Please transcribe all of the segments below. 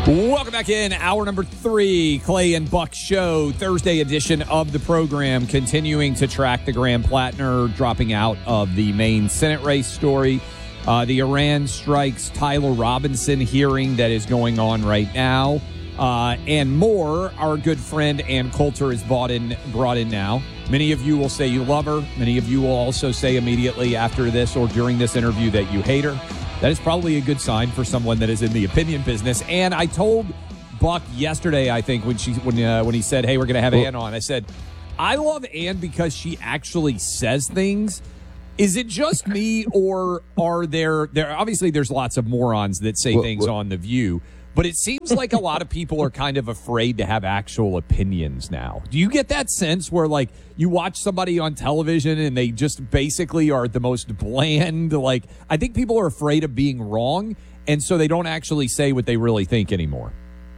Welcome back in. Hour number 3, Clay and Buck Show, Thursday edition of the program, continuing to track the Graham Plattner dropping out of the main Senate race story. The Iran strikes Tyler Robinson hearing that is going on right now. And more. Our good friend Ann Coulter is brought in now. Many of you will say you love her. Many of you will also say immediately after this or during this interview that you hate her. That is probably a good sign for someone that is in the opinion business. And I told Buck yesterday, I think, when he said, "Hey, we're going to have Ann on," I said, "I love Ann because she actually says things." Is it just me, or are there obviously there's lots of morons that say things on The View, but it seems like a lot of people are kind of afraid to have actual opinions now. Do you get that sense where, like, you watch somebody on television and they just basically are the most bland? Like, I think people are afraid of being wrong, and so they don't actually say what they really think anymore.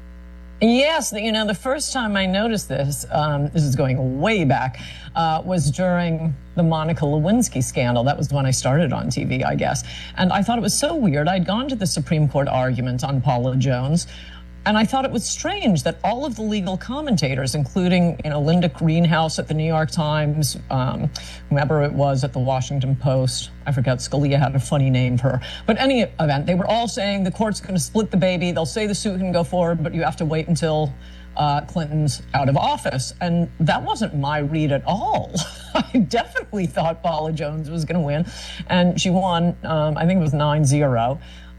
Yes, the first time I noticed this is going way back, was during the Monica Lewinsky scandal. That was when I started on TV, I guess. And I thought it was so weird. I'd gone to the Supreme Court argument on Paula Jones, and I thought it was strange that all of the legal commentators, including Linda Greenhouse at the New York Times, whomever it was at the Washington Post, I forget, Scalia had a funny name for her. But any event, they were all saying the court's going to split the baby. They'll say the suit can go forward, but you have to wait until Clinton's out of office. And that wasn't my read at all. I definitely thought Paula Jones was going to win, and she won. I think it was 9-0.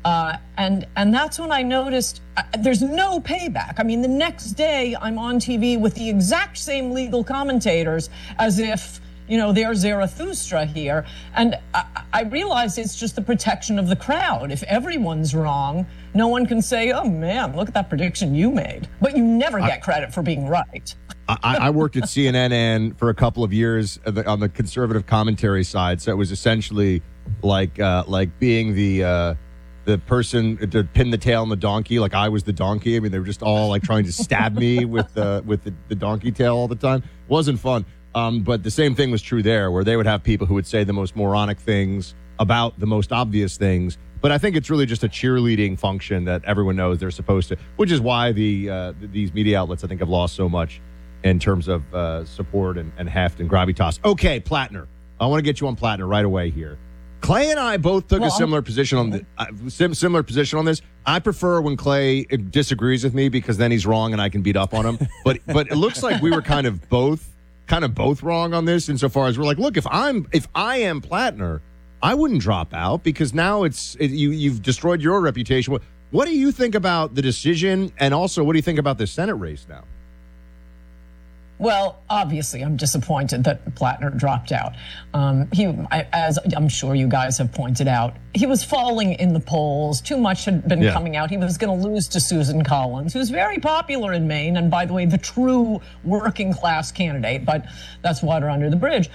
And that's when I noticed there's no payback. I mean, the next day I'm on TV with the exact same legal commentators as if, there's Zarathustra here. And I realized it's just the protection of the crowd. If everyone's wrong, no one can say, "Oh, man, look at that prediction you made." But you never get credit for being right. I worked at CNN for a couple of years on the conservative commentary side. So it was essentially like being the person to pin the tail on the donkey, like I was the donkey. I mean, they were just all like trying to stab me with the donkey tail all the time. It wasn't fun. But the same thing was true there, where they would have people who would say the most moronic things about the most obvious things. But I think it's really just a cheerleading function that everyone knows they're supposed to, which is why these media outlets, I think, have lost so much in terms of support and heft and gravitas. Okay, Plattner. I want to get you on Plattner right away here. Clay and I both took a similar position on this. I prefer when Clay disagrees with me because then he's wrong and I can beat up on him. But it looks like we were kind of both wrong on this insofar as we're like, look, if I am Plattner, I wouldn't drop out because now you've destroyed your reputation. What do you think about the decision, and also what do you think about the Senate race now? Well, obviously, I'm disappointed that Plattner dropped out. As I'm sure you guys have pointed out, he was falling in the polls. Too much had been coming out. He was going to lose to Susan Collins, who's very popular in Maine, and by the way, the true working class candidate. But that's water under the bridge.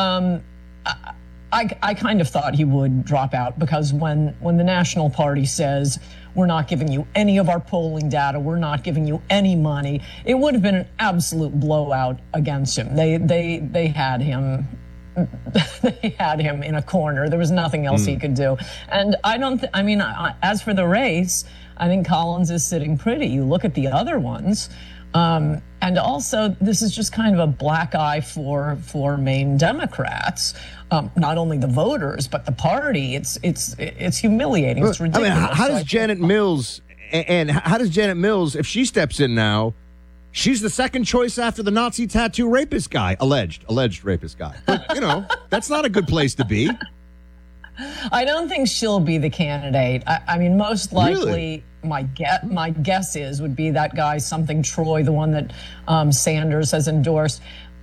I kind of thought he would drop out because when the National Party says, "We're not giving you any of our polling data, we're not giving you any money," it would have been an absolute blowout against him. They had him. They had him in a corner. There was nothing else he could do. And as for the race, I think Collins is sitting pretty. You look at the other ones. And also, this is just kind of a black eye for Maine Democrats. Not only the voters, but the party. It's humiliating. It's ridiculous. I mean, how does Janet Mills, if she steps in now, she's the second choice after the Nazi tattoo rapist guy, alleged rapist guy. But, that's not a good place to be. I don't think she'll be the candidate. I mean, most likely, Really? my guess would be that guy, something Troy, the one that Sanders has endorsed.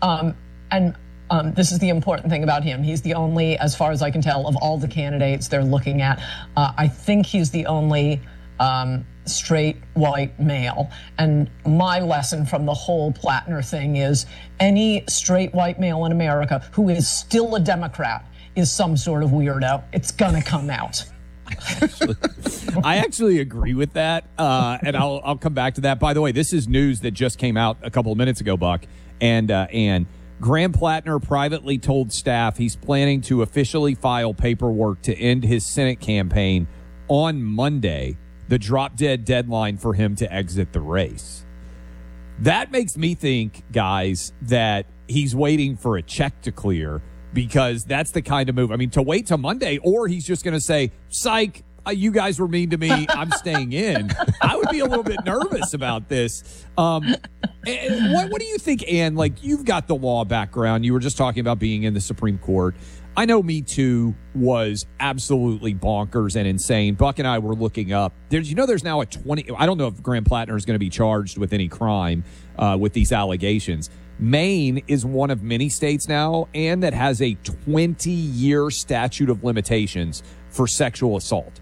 This is the important thing about him. He's the only, as far as I can tell, of all the candidates they're looking at, I think he's the only straight white male. And my lesson from the whole Plattner thing is any straight white male in America who is still a Democrat is some sort of weirdo. It's going to come out. I actually agree with that, and I'll come back to that. By the way, this is news that just came out a couple of minutes ago, Buck. And Graham Plattner privately told staff he's planning to officially file paperwork to end his Senate campaign on Monday. the drop-dead deadline for him to exit the race. That makes me think, guys, that he's waiting for a check to clear, because that's the kind of move. I mean, to wait till Monday, or he's just going to say, psych, you guys were mean to me, I'm staying in. I would be a little bit nervous about this. And what do you think, Ann? Like, you've got the law background. You were just talking about being in the Supreme Court. I know Me Too was absolutely bonkers and insane. Buck and I were looking up. There's now a 20. I don't know if Graham Plattner is going to be charged with any crime with these allegations. Maine is one of many states now, and that has a 20-year statute of limitations for sexual assault.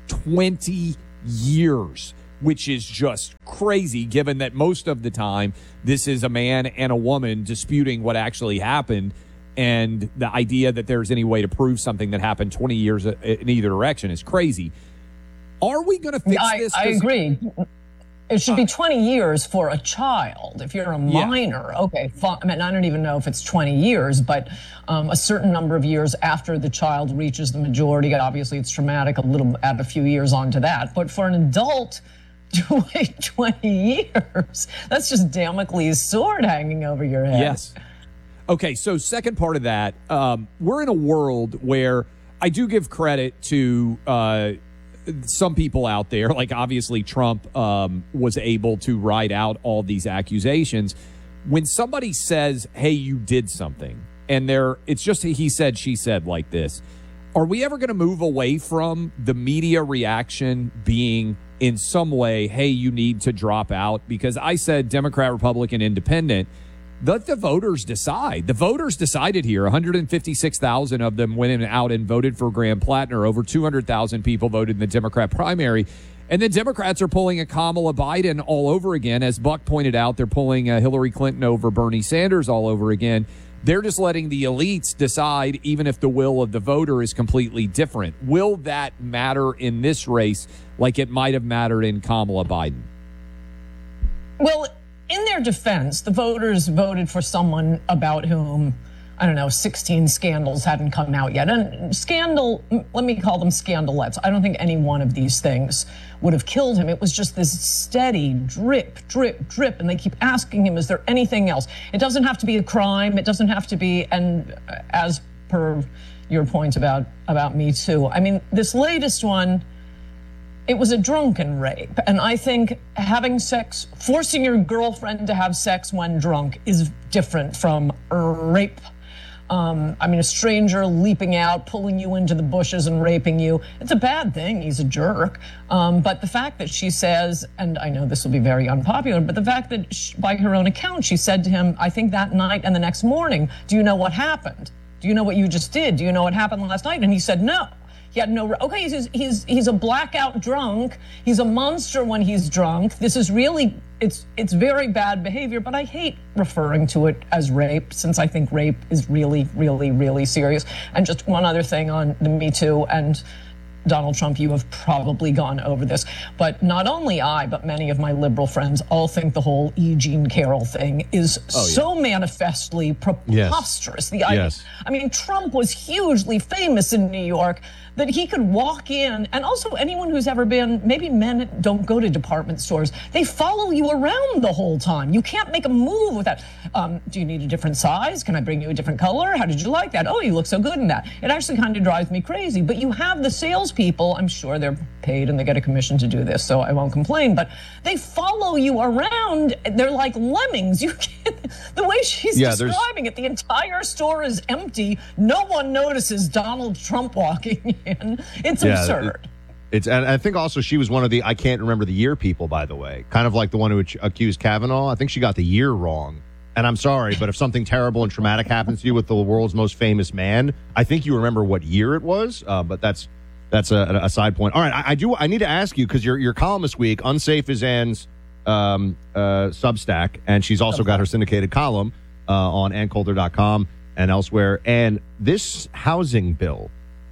20 years, which is just crazy, given that most of the time this is a man and a woman disputing what actually happened. And the idea that there's any way to prove something that happened 20 years in either direction is crazy. Are we going to fix this? I agree. It should be 20 years for a child. If you're a minor, okay, fine. I mean, I don't even know if it's 20 years, but a certain number of years after the child reaches the majority. Obviously, it's traumatic, add a few years onto that. But for an adult to wait 20 years, that's just Damocles' sword hanging over your head. Yes. Okay, so second part of that, we're in a world where I do give credit to some people out there, like obviously Trump was able to ride out all these accusations. When somebody says, hey, you did something, and it's just he said, she said like this, are we ever going to move away from the media reaction being in some way, hey, you need to drop out? Because I said Democrat, Republican, Independent. Let the voters decide. The voters decided here. 156,000 of them went out and voted for Graham Plattner. Over 200,000 people voted in the Democrat primary. And the Democrats are pulling a Kamala Biden all over again. As Buck pointed out, they're pulling Hillary Clinton over Bernie Sanders all over again. They're just letting the elites decide, even if the will of the voter is completely different. Will that matter in this race like it might have mattered in Kamala Biden? Well, in their defense, the voters voted for someone about whom, 16 scandals hadn't come out yet. And let me call them scandalettes. I don't think any one of these things would have killed him. It was just this steady drip, drip, drip. And they keep asking him, is there anything else? It doesn't have to be a crime. It doesn't have to be, and as per your point about Me Too, I mean, this latest one, it was a drunken rape. And I think having sex, forcing your girlfriend to have sex when drunk is different from rape. A stranger leaping out, pulling you into the bushes and raping you. It's a bad thing. He's a jerk. But the fact that she says, and I know this will be very unpopular, but the fact that by her own account, she said to him, I think that night and the next morning, do you know what happened? Do you know what you just did? Do you know what happened last night? And he said, no. He had no. Okay, he's a blackout drunk. He's a monster when he's drunk. This is really it's very bad behavior. But I hate referring to it as rape, since I think rape is really, really, really serious. And just one other thing on the Me Too and Donald Trump, you have probably gone over this, but not only I, but many of my liberal friends all think the whole E. Jean Carroll thing is so manifestly preposterous. Yes. I mean, Trump was hugely famous in New York, that he could walk in, and also anyone who's ever been, maybe men don't go to department stores, they follow you around the whole time. You can't make a move with that. Do you need a different size? Can I bring you a different color? How did you like that? Oh, you look so good in that. It actually kind of drives me crazy. But you have the salespeople, I'm sure they're paid and they get a commission to do this, so I won't complain, but they follow you around. They're like lemmings. You can't, the way she's describing it, the entire store is empty. No one notices Donald Trump walking in. It's absurd. And I think also she was one of the, I can't remember the year people, by the way, kind of like the one who accused Kavanaugh. I think she got the year wrong. And I'm sorry, but if something terrible and traumatic happens to you with the world's most famous man, I think you remember what year it was. But that's a side point. All right, I need to ask you, because your column this week, Unsafe is Ann's Substack, and she's also got her syndicated column on AnnCoulter.com and elsewhere. And this housing bill,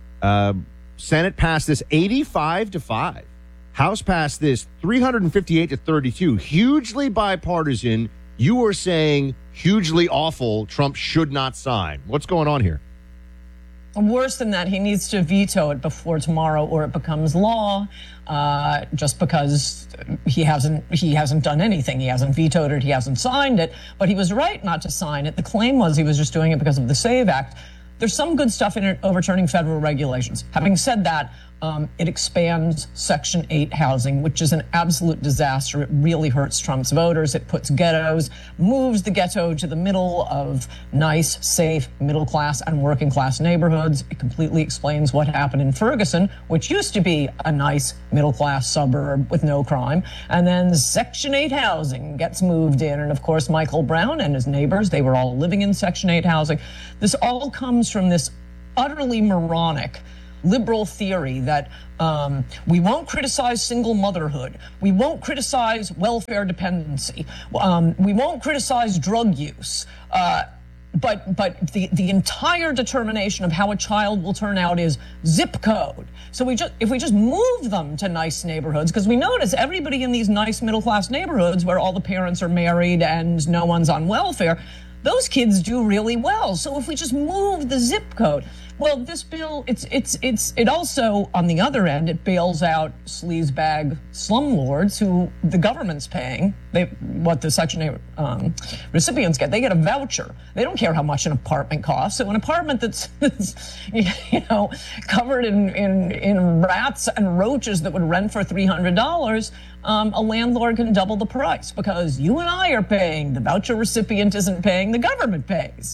Senate passed this 85-5. House passed this 358-32. Hugely bipartisan. You were saying hugely awful. Trump should not sign. What's going on here? Worse than that, he needs to veto it before tomorrow, or it becomes law. Just because he hasn't done anything, he hasn't vetoed it, he hasn't signed it. But he was right not to sign it. The claim was he was just doing it because of the SAVE Act. There's some good stuff in it overturning federal regulations. Having said that, it expands Section 8 housing, which is an absolute disaster. It really hurts Trump's voters. It puts ghettos, moves the ghetto to the middle of nice, safe, middle-class and working-class neighborhoods. It completely explains what happened in Ferguson, which used to be a nice, middle-class suburb with no crime. And then Section 8 housing gets moved in. And, of course, Michael Brown and his neighbors, they were all living in Section 8 housing. This all comes from this utterly moronic liberal theory that we won't criticize single motherhood, we won't criticize welfare dependency, we won't criticize drug use, but the entire determination of how a child will turn out is zip code. So if we just move them to nice neighborhoods, because we notice everybody in these nice middle class neighborhoods where all the parents are married and no one's on welfare, those kids do really well. So if we just move the zip code. Well, this bill, it also, on the other end, it bails out sleazebag slumlords who the government's paying. What the Section 8 recipients get, they get a voucher. They don't care how much an apartment costs. So an apartment that's covered in rats and roaches that would rent for $300, a landlord can double the price because you and I are paying. The voucher recipient isn't paying. The government pays.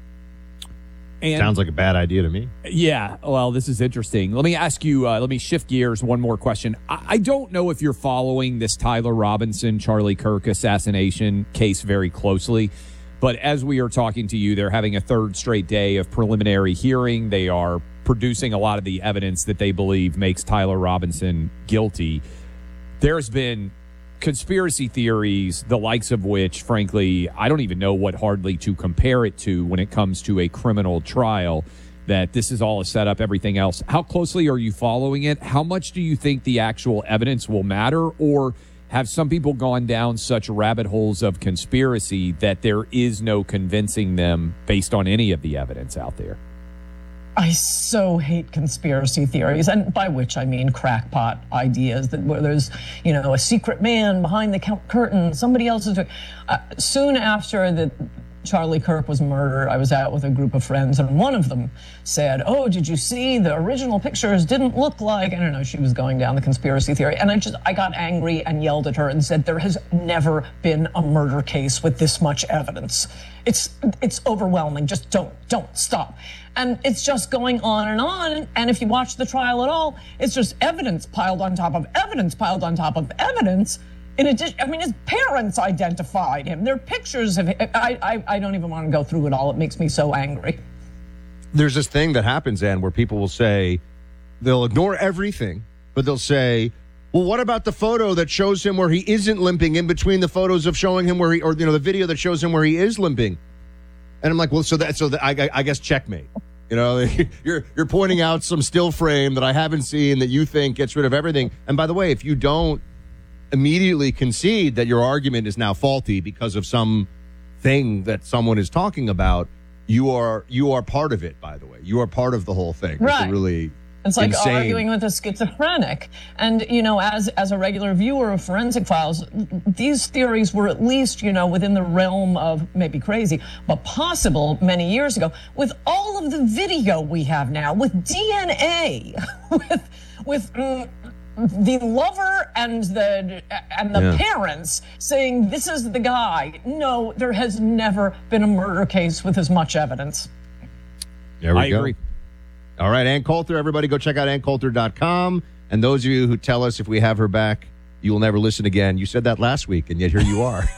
And, sounds like a bad idea to me. Yeah, well, this is interesting. Let me ask you, let me shift gears, one more question. I don't know if you're following this Tyler Robinson, Charlie Kirk assassination case very closely, but as we are talking to you, they're having a third straight day of preliminary hearing. They are producing a lot of the evidence that they believe makes Tyler Robinson guilty. There's been conspiracy theories, the likes of which, frankly, I don't even know what hardly to compare it to when it comes to a criminal trial, that this is all a setup, everything else. How closely are you following it? How much do you think the actual evidence will matter? Or have some people gone down such rabbit holes of conspiracy that there is no convincing them based on any of the evidence out there? I so hate conspiracy theories, and by which I mean crackpot ideas that where there's, a secret man behind the curtain, somebody else is doing. Soon after the Charlie Kirk was murdered, I was out with a group of friends, and one of them said, "Oh, did you see the original pictures didn't look like," I don't know, she was going down the conspiracy theory. And I got angry and yelled at her and said, there has never been a murder case with this much evidence. It's overwhelming. Just don't stop. And it's just going on. And if you watch the trial at all, it's just evidence piled on top of evidence piled on top of evidence. In addition, his parents identified him. Their pictures of him. I don't even want to go through it all. It makes me so angry. There's this thing that happens, Ann, where people will say, they'll ignore everything, but they'll say, well, what about the photo that shows him where he isn't limping in between the photos of showing him where the video that shows him where he is limping? And I'm like, well, I guess checkmate. You're pointing out some still frame that I haven't seen that you think gets rid of everything. And by the way, if you don't immediately concede that your argument is now faulty because of some thing that someone is talking about, you are part of it, by the way. You are part of the whole thing. Right. It's like insane. Arguing with a schizophrenic. And, as a regular viewer of Forensic Files, these theories were at least, within the realm of maybe crazy, but possible many years ago. With all of the video we have now, with DNA, with the lover and the parents saying this is the guy. No, there has never been a murder case with as much evidence. There we go. Agree. All right, Ann Coulter, everybody go check out AnnCoulter.com. And those of you who tell us if we have her back, you will never listen again. You said that last week, and yet here you are.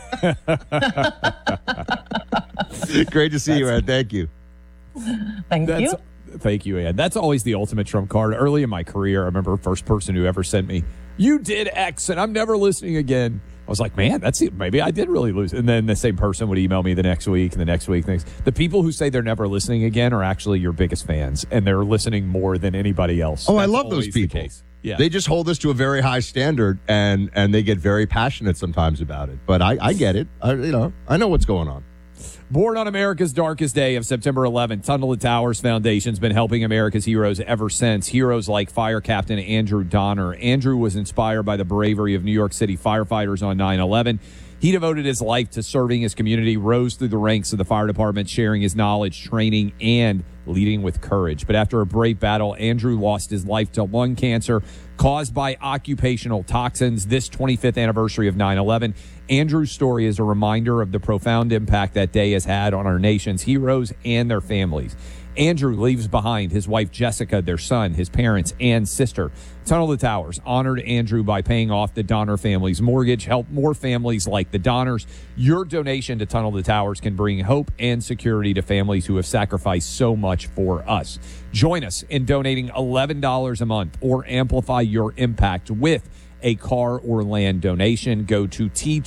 Great to see you, Ann. Thank you. Thank you. Thank you, Ann. That's always the ultimate trump card. Early in my career, I remember the first person who ever sent me, "You did X, and I'm never listening again." I was like, man, that's it. Maybe I did really lose. And then the same person would email me the next week and the next week. The people who say they're never listening again are actually your biggest fans, and they're listening more than anybody else. Oh, I love those people. Yeah. They just hold us to a very high standard, and they get very passionate sometimes about it. But I get it. I know what's going on. Born on America's darkest day of September 11th, Tunnel to Towers Foundation's been helping America's heroes ever since. Heroes like Fire Captain Andrew Donner. Andrew was inspired by the bravery of New York City firefighters on 9/11. He devoted his life to serving his community, rose through the ranks of the fire department, sharing his knowledge, training, and leading with courage. But after a brave battle, Andrew lost his life to lung cancer caused by occupational toxins. This 25th anniversary of 9/11, Andrew's story is a reminder of the profound impact that day has had on our nation's heroes and their families. Andrew leaves behind his wife Jessica, their son, his parents, and sister. Tunnel to Towers honored Andrew by paying off the Donner family's mortgage, help more families like the Donners. Your donation to Tunnel to Towers can bring hope and security to families who have sacrificed so much for us. Join us in donating $11 a month or amplify your impact with a car or land donation. Go to